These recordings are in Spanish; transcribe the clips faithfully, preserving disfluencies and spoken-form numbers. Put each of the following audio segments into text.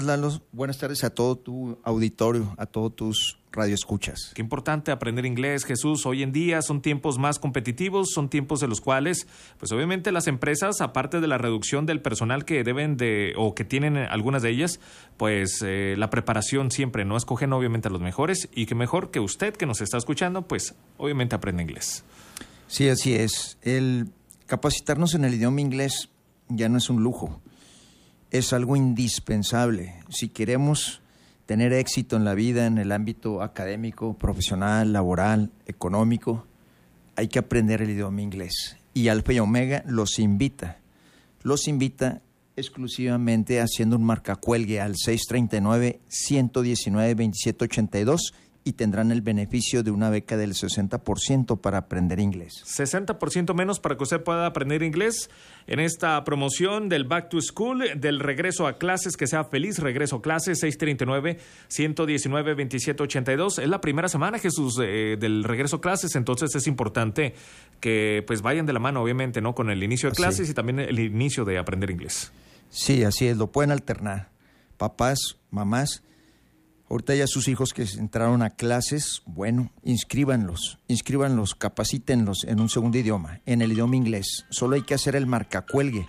Lalo, buenas tardes a todo tu auditorio, a todos tus radioescuchas. Qué importante aprender inglés, Jesús. Hoy en día son tiempos más competitivos, son tiempos de los cuales, pues obviamente las empresas, aparte de la reducción del personal que deben de, o que tienen algunas de ellas, pues eh, la preparación siempre, ¿no? Escogen obviamente a los mejores, y que mejor que usted que nos está escuchando, pues obviamente aprende inglés. Sí, así es. El capacitarnos en el idioma inglés ya no es un lujo, es algo indispensable. Si queremos tener éxito en la vida, en el ámbito académico, profesional, laboral, económico, hay que aprender el idioma inglés. Y Alfa y Omega los invita, los invita exclusivamente haciendo un marcacuelgue al seis treinta y nueve, ciento diecinueve, veintisiete ochenta y dos y tendrán el beneficio de una beca del sesenta por ciento para aprender inglés. sesenta por ciento menos para que usted pueda aprender inglés en esta promoción del Back to School, del regreso a clases, que sea feliz regreso a clases, seis treinta y nueve, ciento diecinueve, veintisiete ochenta y dos. Es la primera semana, Jesús, eh, del regreso a clases, entonces es importante que pues vayan de la mano, obviamente, ¿no? Con el inicio de clases y también el inicio de aprender inglés. Sí, así es, lo pueden alternar. Papás, mamás, ahorita ya sus hijos que entraron a clases, bueno, inscríbanlos, inscríbanlos, capacítenlos en un segundo idioma, en el idioma inglés. Solo hay que hacer el marcacuelgue,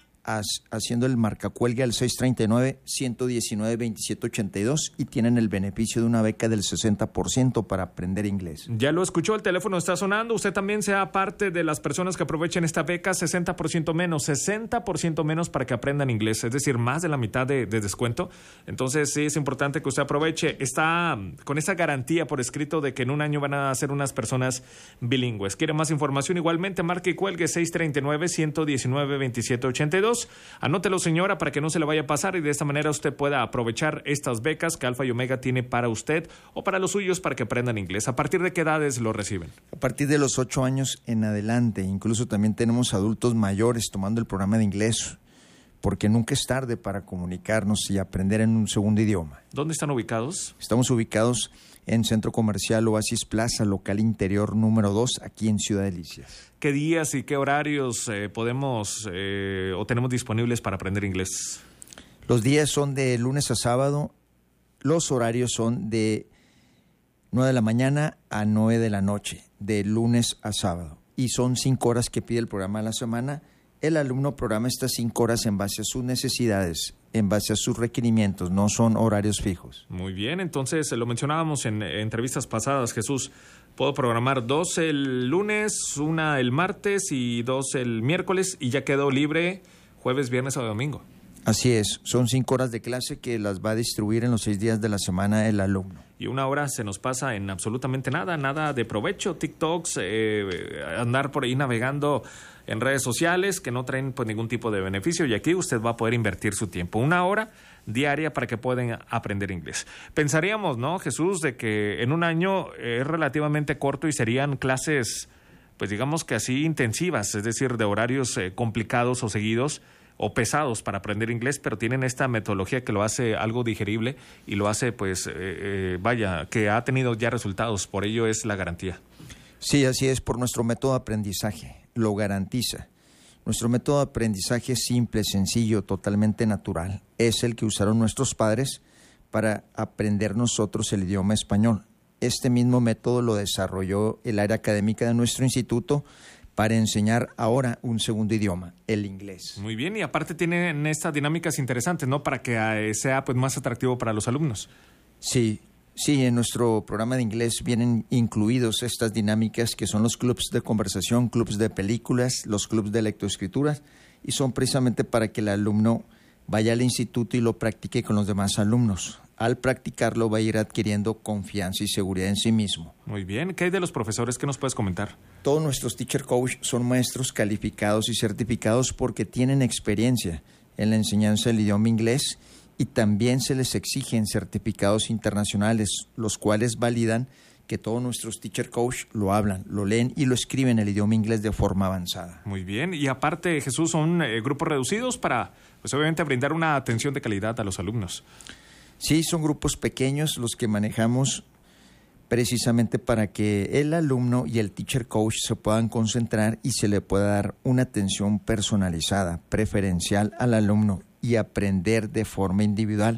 haciendo el marcacuelgue al seis treinta y nueve, ciento diecinueve, veintisiete ochenta y dos y tienen el beneficio de una beca del sesenta por ciento para aprender inglés. Ya lo escuchó, el teléfono está sonando. Usted también sea parte de las personas que aprovechen esta beca, sesenta por ciento menos, sesenta por ciento menos para que aprendan inglés, es decir, más de la mitad de, de descuento. Entonces sí es importante que usted aproveche. Está con esa garantía por escrito de que en un año van a ser unas personas bilingües. ¿Quiere más información? Igualmente marque y cuelgue seis treinta y nueve, ciento diecinueve, veintisiete ochenta y dos. Anótelo, señora, para que no se le vaya a pasar y de esta manera usted pueda aprovechar estas becas que Alfa y Omega tiene para usted o para los suyos para que aprendan inglés. ¿A partir de qué edades lo reciben? A partir de los ocho años en adelante. Incluso también tenemos adultos mayores tomando el programa de inglés, porque nunca es tarde para comunicarnos y aprender en un segundo idioma. ¿Dónde están ubicados? Estamos ubicados en Centro Comercial Oasis Plaza, local interior número dos, aquí en Ciudad Delicias. ¿Qué días y qué horarios eh, podemos eh, o tenemos disponibles para aprender inglés? Los días son de lunes a sábado, los horarios son de nueve de la mañana a nueve de la noche, de lunes a sábado. Y son cinco horas que pide el programa a la semana. El alumno programa estas cinco horas en base a sus necesidades, en base a sus requerimientos, no son horarios fijos. Muy bien, entonces lo mencionábamos en, en entrevistas pasadas, Jesús. Puedo programar dos el lunes, una el martes y dos el miércoles y ya quedó libre jueves, viernes o domingo. Así es, son cinco horas de clase que las va a distribuir en los seis días de la semana el alumno. Y una hora se nos pasa en absolutamente nada, nada de provecho, TikToks, eh, andar por ahí navegando en redes sociales que no traen pues ningún tipo de beneficio, y aquí usted va a poder invertir su tiempo, una hora diaria para que puedan aprender inglés. Pensaríamos, ¿no, Jesús, de que en un año es relativamente corto y serían clases, pues digamos que así intensivas, es decir, de horarios eh, complicados o seguidos, o pesados para aprender inglés, pero tienen esta metodología que lo hace algo digerible y lo hace, pues, eh, eh, vaya, que ha tenido ya resultados, por ello es la garantía. Sí, así es, por nuestro método de aprendizaje, lo garantiza. Nuestro método de aprendizaje es simple, sencillo, totalmente natural. Es el que usaron nuestros padres para aprender nosotros el idioma español. Este mismo método lo desarrolló el área académica de nuestro instituto para enseñar ahora un segundo idioma, el inglés. Muy bien, y aparte tienen estas dinámicas interesantes, ¿no? Para que eh, sea pues más atractivo para los alumnos. Sí, sí, en nuestro programa de inglés vienen incluidos estas dinámicas que son los clubs de conversación, clubs de películas, los clubs de lectoescritura, y son precisamente para que el alumno vaya al instituto y lo practique con los demás alumnos. Al practicarlo va a ir adquiriendo confianza y seguridad en sí mismo. Muy bien. ¿Qué hay de los profesores? ¿Qué nos puedes comentar? Todos nuestros teacher coach son maestros calificados y certificados porque tienen experiencia en la enseñanza del idioma inglés y también se les exigen certificados internacionales, los cuales validan que todos nuestros teacher coach lo hablan, lo leen y lo escriben el idioma inglés de forma avanzada. Muy bien. Y aparte, Jesús, son eh, grupos reducidos para, pues obviamente, brindar una atención de calidad a los alumnos. Sí, son grupos pequeños los que manejamos precisamente para que el alumno y el teacher coach se puedan concentrar y se le pueda dar una atención personalizada, preferencial al alumno y aprender de forma individual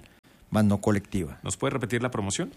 más no colectiva. ¿Nos puede repetir la promoción?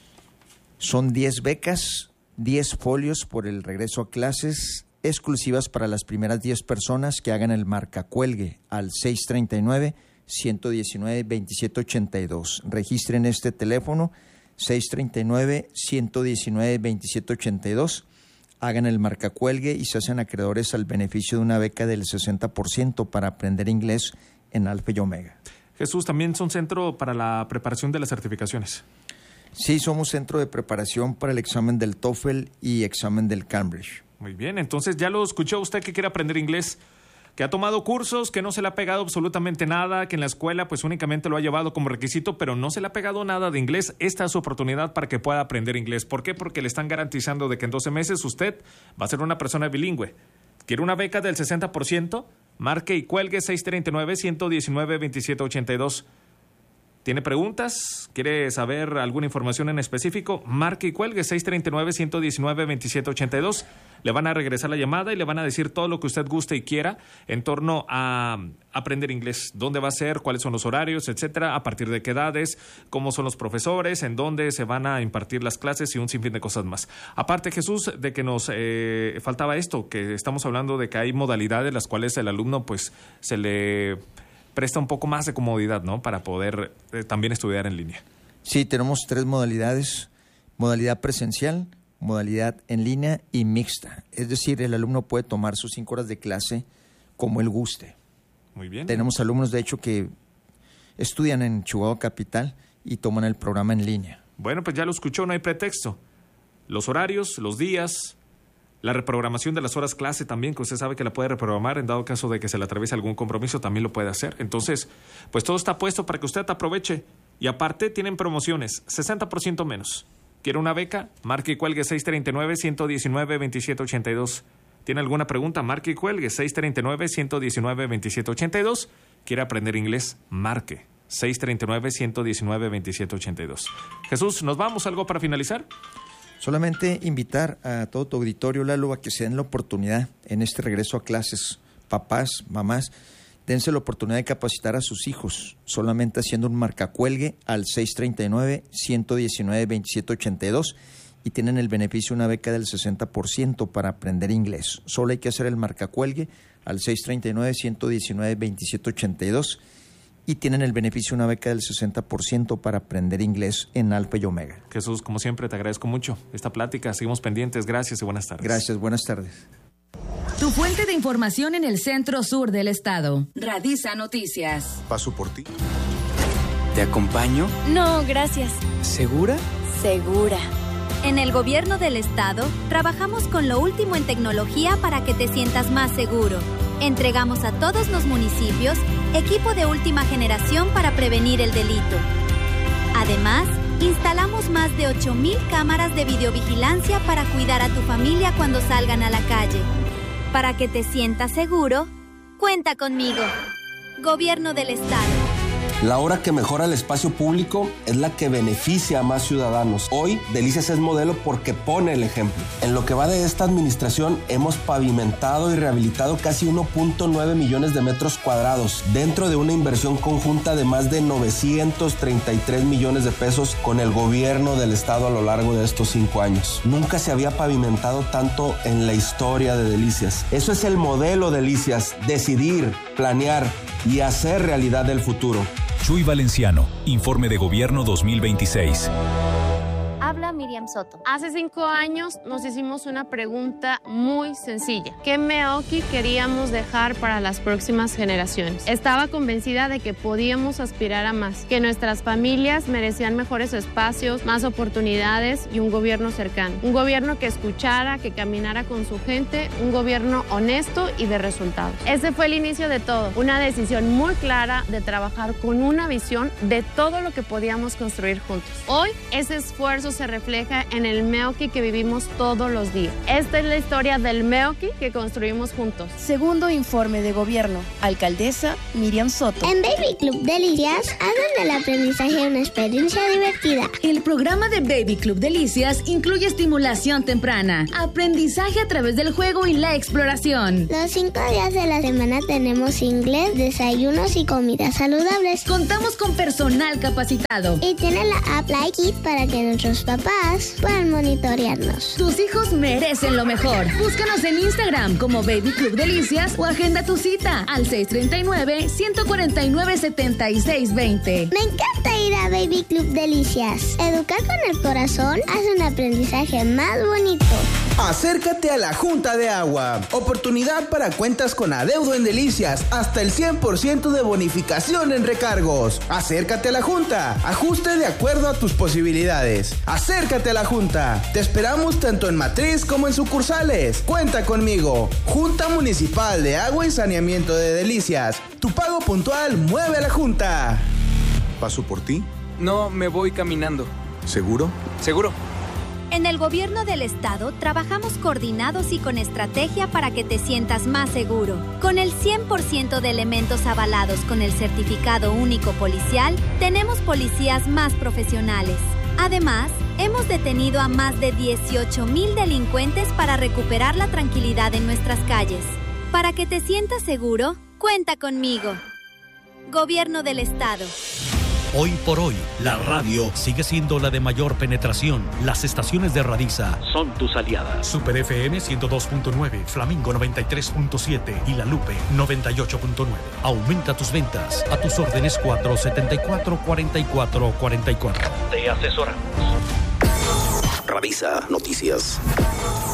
Son diez becas, diez folios por el regreso a clases, exclusivas para las primeras diez personas que hagan el marcacuelgue al seis treinta y nueve, ciento diecinueve, veintisiete ochenta y dos. Registren este teléfono, seis treinta y nueve, ciento diecinueve, veintisiete ochenta y dos. Hagan el marcacuelgue y se hacen acreedores al beneficio de una beca del sesenta por ciento para aprender inglés en Alfa y Omega. Jesús, también son centro para la preparación de las certificaciones. Sí, somos centro de preparación para el examen del TOEFL y examen del Cambridge. Muy bien, entonces ya lo escuchó usted que quiere aprender inglés, que ha tomado cursos, que no se le ha pegado absolutamente nada, que en la escuela pues únicamente lo ha llevado como requisito, pero no se le ha pegado nada de inglés. Esta es su oportunidad para que pueda aprender inglés. ¿Por qué? Porque le están garantizando de que en doce meses usted va a ser una persona bilingüe. ¿Quiere una beca del sesenta por ciento? Marque y cuelgue seis treinta y nueve, ciento diecinueve, veintisiete ochenta y dos. ¿Tiene preguntas? ¿Quiere saber alguna información en específico? Marque y cuelgue seis treinta y nueve, ciento diecinueve, veintisiete ochenta y dos. Le van a regresar la llamada y le van a decir todo lo que usted guste y quiera en torno a aprender inglés. ¿Dónde va a ser? ¿Cuáles son los horarios? Etcétera. ¿A partir de qué edades? ¿Cómo son los profesores? ¿En dónde se van a impartir las clases? Y un sinfín de cosas más. Aparte, Jesús, de que nos eh, faltaba esto, que estamos hablando de que hay modalidades las cuales el alumno pues se le presta un poco más de comodidad, ¿no? Para poder eh, también estudiar en línea. Sí, tenemos tres modalidades: modalidad presencial, modalidad en línea y mixta. Es decir, el alumno puede tomar sus cinco horas de clase como él guste. Muy bien. Tenemos alumnos, de hecho, que estudian en Chihuahua Capital y toman el programa en línea. Bueno, pues ya lo escuchó, no hay pretexto. Los horarios, los días, la reprogramación de las horas clase también, que usted sabe que la puede reprogramar en dado caso de que se le atraviese algún compromiso, también lo puede hacer. Entonces, pues todo está puesto para que usted aproveche. Y aparte tienen promociones, sesenta por ciento menos. ¿Quiere una beca? Marque y cuelgue seis treinta y nueve, ciento diecinueve, veintisiete ochenta y dos. ¿Tiene alguna pregunta? Marque y cuelgue seis treinta y nueve, ciento diecinueve, veintisiete ochenta y dos. ¿Quiere aprender inglés? Marque seis treinta y nueve, ciento diecinueve, veintisiete ochenta y dos. Jesús, ¿nos vamos? ¿Algo para finalizar? Solamente invitar a todo tu auditorio, Lalo, a que se den la oportunidad en este regreso a clases. Papás, mamás, dense la oportunidad de capacitar a sus hijos, solamente haciendo un marcacuelgue al seis treinta y nueve, ciento diecinueve, veintisiete ochenta y dos y tienen el beneficio de una beca del sesenta por ciento para aprender inglés. Solo hay que hacer el marcacuelgue al seis treinta y nueve, ciento diecinueve, veintisiete ochenta y dos y tienen el beneficio de una beca del sesenta por ciento para aprender inglés en Alfa y Omega. Jesús, como siempre, te agradezco mucho esta plática. Seguimos pendientes. Gracias y buenas tardes. Gracias, buenas tardes. Tu fuente de información en el centro sur del estado. Radisa Noticias. Paso por ti. ¿Te acompaño? No, gracias. ¿Segura? Segura. En el gobierno del estado, trabajamos con lo último en tecnología para que te sientas más seguro. Entregamos a todos los municipios equipo de última generación para prevenir el delito. Además, instalamos más de ocho mil cámaras de videovigilancia para cuidar a tu familia cuando salgan a la calle. Para que te sientas seguro, cuenta conmigo. Gobierno del Estado. La obra que mejora el espacio público es la que beneficia a más ciudadanos. Hoy, Delicias es modelo porque pone el ejemplo. En lo que va de esta administración, hemos pavimentado y rehabilitado casi uno punto nueve millones de metros cuadrados, dentro de una inversión conjunta de más de novecientos treinta y tres millones de pesos con el gobierno del estado a lo largo de estos cinco años. Nunca se había pavimentado tanto en la historia de Delicias. Eso es el modelo Delicias: decidir, planear y hacer realidad el futuro. Chuy Valenciano, Informe de Gobierno dos mil veintiséis. Habla Miriam Soto. Hace cinco años nos hicimos una pregunta muy sencilla. ¿Qué Meoki queríamos dejar para las próximas generaciones? Estaba convencida de que podíamos aspirar a más, que nuestras familias merecían mejores espacios, más oportunidades y un gobierno cercano. Un gobierno que escuchara, que caminara con su gente, un gobierno honesto y de resultados. Ese fue el inicio de todo, una decisión muy clara de trabajar con una visión de todo lo que podíamos construir juntos. Hoy ese esfuerzo se refleja en el Meoki que vivimos todos los días. Esta es la historia del Meoki que construimos juntos. Segundo informe de gobierno. Alcaldesa Miriam Soto. En Baby Club Delicias hacen del aprendizaje una experiencia divertida. El programa de Baby Club Delicias incluye estimulación temprana, aprendizaje a través del juego y la exploración. Los cinco días de la semana tenemos inglés, desayunos y comidas saludables. Contamos con personal capacitado. Y tiene la app Like It para que nuestros papás puedan monitorearnos. Tus hijos merecen lo mejor. Búscanos en Instagram como Baby Club Delicias o agenda tu cita al seis tres nueve, uno cuatro nueve, siete seis dos cero. Me encanta ir a Baby Club Delicias. Educar con el corazón hace un aprendizaje más bonito. Acércate a la Junta de Agua. Oportunidad para cuentas con adeudo en Delicias. Hasta el cien por ciento de bonificación en recargos. Acércate a la Junta. Ajuste de acuerdo a tus posibilidades. Acércate a la Junta. Te esperamos tanto en matriz como en sucursales. Cuenta conmigo. Junta Municipal de Agua y Saneamiento de Delicias. Tu pago puntual mueve a la Junta. ¿Paso por ti? No, me voy caminando. ¿Seguro? Seguro. En el gobierno del estado trabajamos coordinados y con estrategia para que te sientas más seguro. Con el cien por ciento de elementos avalados con el certificado único policial, tenemos policías más profesionales. Además, hemos detenido a más de dieciocho mil delincuentes para recuperar la tranquilidad en nuestras calles. Para que te sientas seguro, cuenta conmigo. Gobierno del estado. Hoy por hoy, la radio sigue siendo la de mayor penetración. Las estaciones de Radiza son tus aliadas. Super F M ciento dos punto nueve, Flamingo noventa y tres punto siete y La Lupe noventa y ocho punto nueve. Aumenta tus ventas. A tus órdenes cuatro setenta y cuatro, cuarenta y cuatro cuarenta y cuatro. Te asesoramos. Radiza Noticias.